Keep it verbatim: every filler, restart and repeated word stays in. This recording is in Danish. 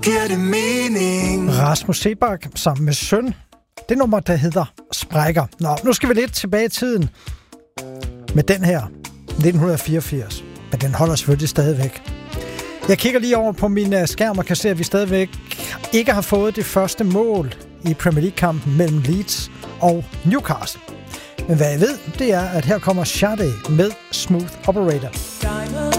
Giver det mening? Rasmus Seebach sammen med Søn. Det nummer, der hedder Sprækker. Nå, nu skal vi lidt tilbage i tiden med den her, nitten fireogfirs. Men den holder selvfølgelig stadigvæk. Jeg kigger lige over på min skærm og kan se, at vi stadigvæk ikke har fået det første mål i Premier League-kampen mellem Leeds og Newcastle. Men hvad jeg ved, det er, at her kommer Sade med Smooth Operator.